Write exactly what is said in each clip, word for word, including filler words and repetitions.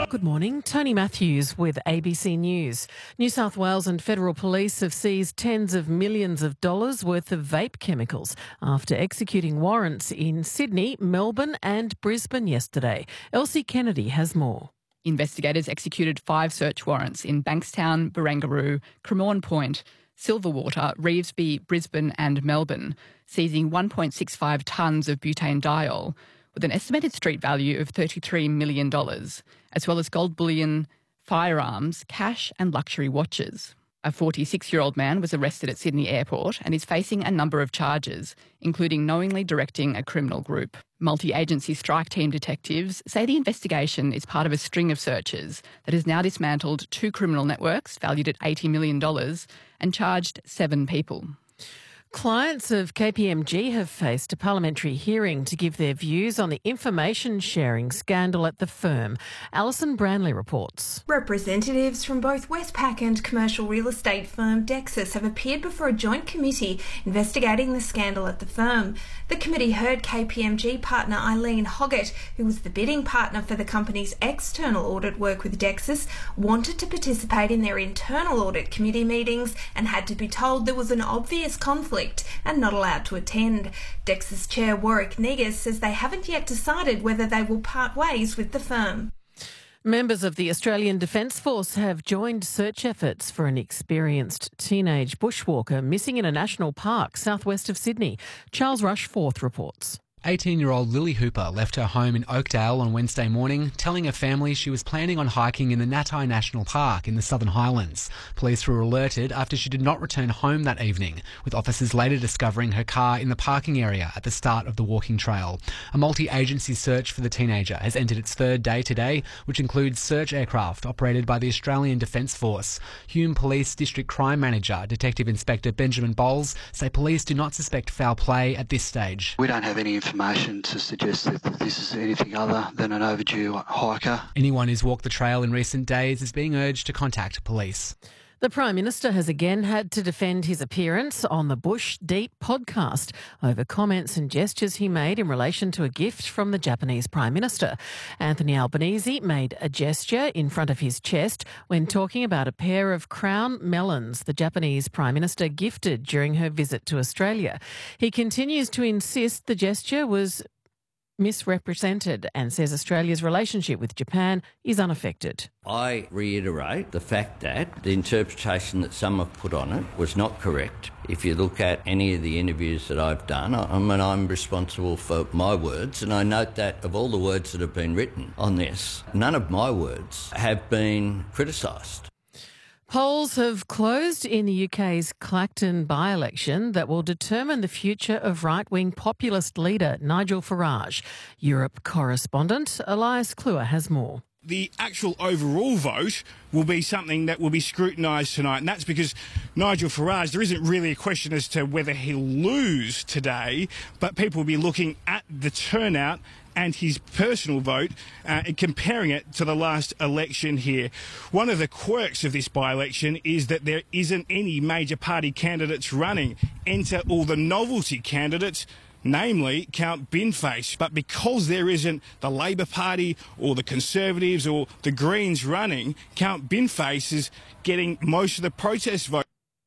Good morning. Tony Matthews with A B C News. New South Wales and federal police have seized tens of millions of dollars worth of vape chemicals after executing warrants in Sydney, Melbourne and Brisbane yesterday. Elsie Kennedy has more. Investigators executed five search warrants in Bankstown, Barangaroo, Cremorne Point, Silverwater, Revesby, Brisbane and Melbourne, seizing one point six five tonnes of butanediol with an estimated street value of thirty-three million dollars, as well as gold bullion, firearms, cash and luxury watches. A forty-six-year-old man was arrested at Sydney Airport and is facing a number of charges, including knowingly directing a criminal group. Multi-agency strike team detectives say the investigation is part of a string of searches that has now dismantled two criminal networks valued at eighty million dollars and charged seven people. Clients of K P M G have faced a parliamentary hearing to give their views on the information sharing scandal at the firm. Alison Branley reports. Representatives from both Westpac and commercial real estate firm Dexus have appeared before a joint committee investigating the scandal at the firm. The committee heard K P M G partner Eileen Hoggett, who was the bidding partner for the company's external audit work with Dexus, wanted to participate in their internal audit committee meetings and had to be told there was an obvious conflict and not allowed to attend. Dexus chair Warwick Negus says they haven't yet decided whether they will part ways with the firm. Members of the Australian Defence Force have joined search efforts for an experienced teenage bushwalker missing in a national park southwest of Sydney. Charles Rushforth reports. eighteen-year-old Lily Hooper left her home in Oakdale on Wednesday morning, telling her family she was planning on hiking in the Natai National Park in the Southern Highlands. Police were alerted after she did not return home that evening, with officers later discovering her car in the parking area at the start of the walking trail. A multi-agency search for the teenager has entered its third day today, which includes search aircraft operated by the Australian Defence Force. Hume Police District Crime Manager, Detective Inspector Benjamin Bowles, say police do not suspect foul play at this stage. We don't have any information to suggest that this is anything other than an overdue hiker. Anyone who's walked the trail in recent days is being urged to contact police. The Prime Minister has again had to defend his appearance on the Bush Deep podcast over comments and gestures he made in relation to a gift from the Japanese Prime Minister. Anthony Albanese made a gesture in front of his chest when talking about a pair of crown melons the Japanese Prime Minister gifted during her visit to Australia. He continues to insist the gesture was misrepresented and says Australia's relationship with Japan is unaffected. I reiterate the fact that the interpretation that some have put on it was not correct. If you look at any of the interviews that I've done, I mean, I'm responsible for my words, and I note that of all the words that have been written on this, none of my words have been criticised. Polls have closed in the U K's Clacton by-election that will determine the future of right-wing populist leader Nigel Farage. Europe correspondent Elias Kluwer has more. The actual overall vote will be something that will be scrutinised tonight, and that's because Nigel Farage, there isn't really a question as to whether he'll lose today, but people will be looking at the turnout and his personal vote uh, and comparing it to the last election here. One of the quirks of this by-election is that there isn't any major party candidates running. Enter all the novelty candidates, namely Count Binface. But because there isn't the Labor Party or the Conservatives or the Greens running, Count Binface is getting most of the protest votes.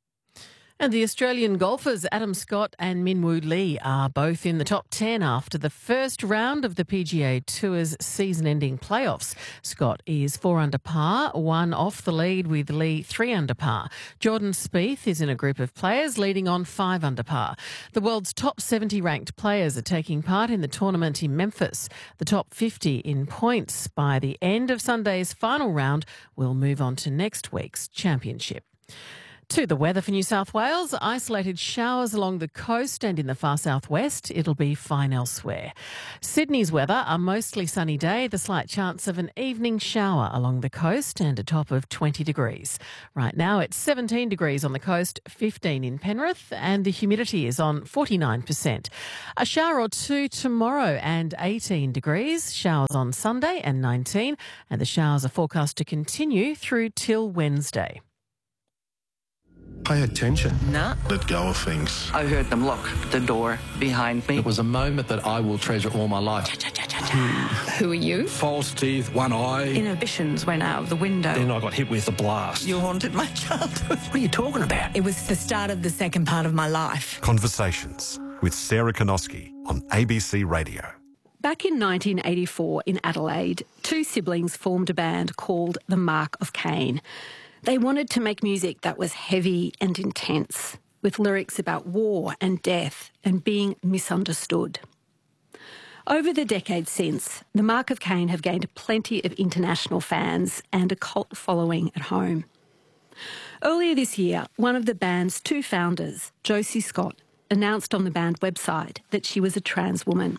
And the Australian golfers Adam Scott and Minwoo Lee are both in the top ten after the first round of the P G A Tour's season-ending playoffs. Scott is four under par, one off the lead with Lee three under par. Jordan Spieth is in a group of players leading on five under par. The world's top seventy ranked players are taking part in the tournament in Memphis. The top fifty in points by the end of Sunday's final round will move on to next week's championship. To the weather for New South Wales, isolated showers along the coast and in the far southwest. It'll be fine elsewhere. Sydney's weather, a mostly sunny day, the slight chance of an evening shower along the coast and a top of twenty degrees. Right now it's seventeen degrees on the coast, fifteen in Penrith, and the humidity is on forty-nine percent. A shower or two tomorrow and eighteen degrees. Showers on Sunday and nineteen, and the showers are forecast to continue through till Wednesday. Pay attention. Nah. Let go of things. I heard them lock the door behind me. It was a moment that I will treasure all my life. Who are you? False teeth, one eye. Inhibitions went out of the window. Then I got hit with a blast. You haunted my childhood. What are you talking about? It was the start of the second part of my life. Conversations with Sarah Konoski on A B C Radio. Back in nineteen eighty-four in Adelaide, two siblings formed a band called The Mark of Cain. They wanted to make music that was heavy and intense, with lyrics about war and death and being misunderstood. Over the decades since, The Mark of Cain have gained plenty of international fans and a cult following at home. Earlier this year, one of the band's two founders, Josie Scott, announced on the band website that she was a trans woman.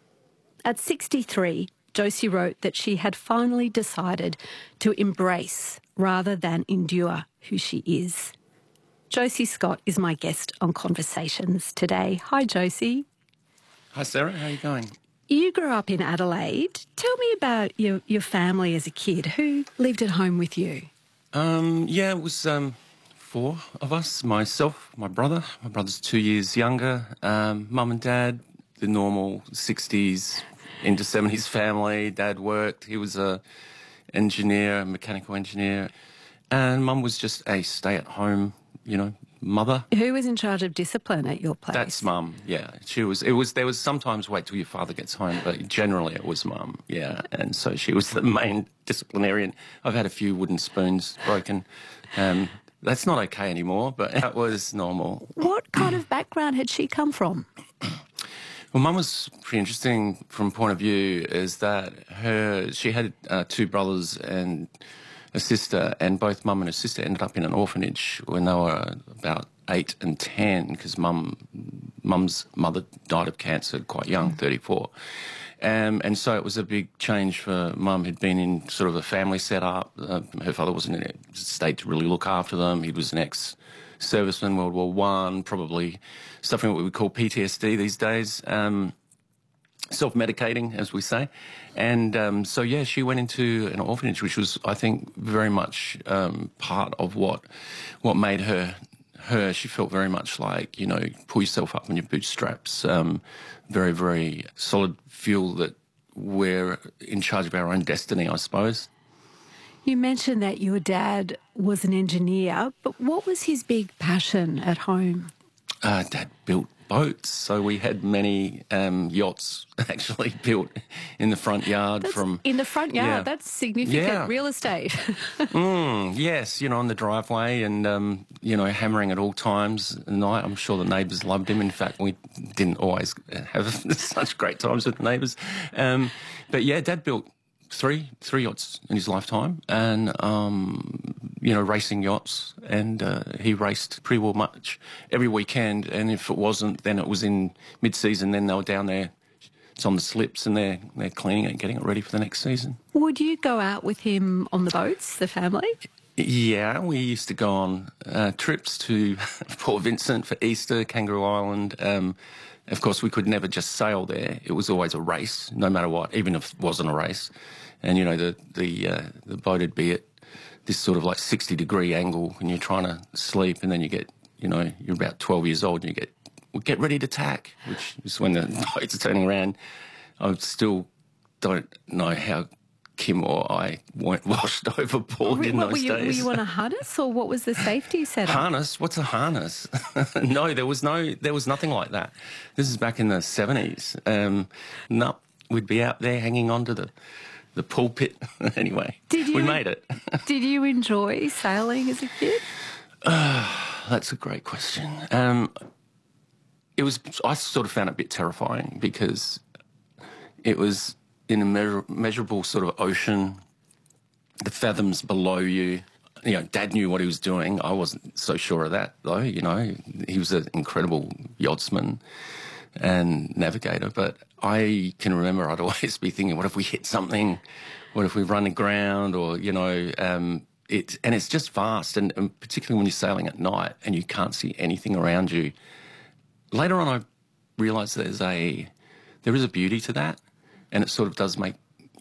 At sixty-three, Josie wrote that she had finally decided to embrace rather than endure who she is. Josie Scott is my guest on Conversations today. Hi, Josie. Hi, Sarah. How are you going? You grew up in Adelaide. Tell me about your, your family as a kid. Who lived at home with you? Um, yeah, it was um, four of us. Myself, my brother. My brother's two years younger. Um, Mum and Dad, the normal sixties into seventies family. Dad worked. He was a engineer, a mechanical engineer. And Mum was just a stay-at-home, you know, mother. Who was in charge of discipline at your place? That's Mum, yeah. She was, it was, there was sometimes wait till your father gets home, but generally it was Mum, yeah. And so she was the main disciplinarian. I've had a few wooden spoons broken. Um, that's not okay anymore, but that was normal. What kind of background had she come from? Well, Mum was pretty interesting from point of view is that her, she had uh, two brothers and a sister, and both Mum and her sister ended up in an orphanage when they were about eight and ten because Mum, Mum's mother died of cancer quite young, thirty-four. Um, and so it was a big change for Mum, who'd been in sort of a family set-up. Uh, her father wasn't in a state to really look after them. He was an ex-serviceman, World War One, probably suffering what we would call P T S D these days. Um, self-medicating, as we say. And um, so, yeah, she went into an orphanage, which was, I think, very much um, part of what what made her her. She felt very much like, you know, pull yourself up on your bootstraps, um, very, very solid feel that we're in charge of our own destiny, I suppose. You mentioned that your dad was an engineer, but what was his big passion at home? Uh, Dad built boats, so we had many um, yachts actually built in the front yard. That's from in the front yard. Yeah. That's significant Yeah. real estate. mm, yes, you know, on the driveway and um, you know, hammering at all times at night. I'm sure the neighbours loved him. In fact, we didn't always have such great times with the neighbours. Um, but yeah, Dad built three three yachts in his lifetime, and um, you know, racing yachts, and uh, he raced pretty well much every weekend. And if it wasn't, then it was in mid-season. Then they were down there, it's on the slips, and they're they're cleaning it, and getting it ready for the next season. Would you go out with him on the boats, the family? Yeah, we used to go on uh, trips to Port Vincent for Easter, Kangaroo Island. Um, Of course, we could never just sail there. It was always a race, no matter what, even if it wasn't a race. And, you know, the the, uh, the boat would be at this sort of like sixty degree angle when you're trying to sleep, and then you get, you know, you're about twelve years old and you get, well, get ready to tack, which is when the boats are turning around. I still don't know how Kim or I weren't washed overboard Were, in what, those were you, days. Were you on a harness, or what was the safety setup? Harness? What's a harness? no, there was no, there was nothing like that. This is back in the seventies. Um, no, we'd be out there hanging onto the the pulpit. Anyway, did you, we made it. Did you enjoy sailing as a kid? Uh, that's a great question. Um, it was. I sort of found it a bit terrifying because it was in a measure, measurable sort of ocean, the fathoms below you. You know, Dad knew what he was doing. I wasn't so sure of that, though. You know, he was an incredible yachtsman and navigator. But I can remember I'd always be thinking, what if we hit something? What if we run aground? Or, you know, um, it, and it's just vast. And, and particularly when you're sailing at night and you can't see anything around you. Later on, I realised there's a, there is a beauty to that. And it sort of does make